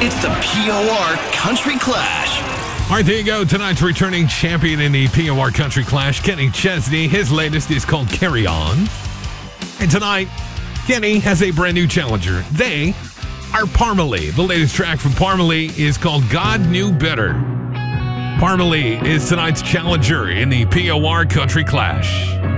It's the POR Country Clash. All right, there you go. Tonight's returning champion in the POR Country Clash, Kenny Chesney. His latest is called Carry On. And tonight, Kenny has a brand new challenger. They are Parmalee. The latest track from Parmalee is called God Knew Better. Parmalee is tonight's challenger in the POR Country Clash.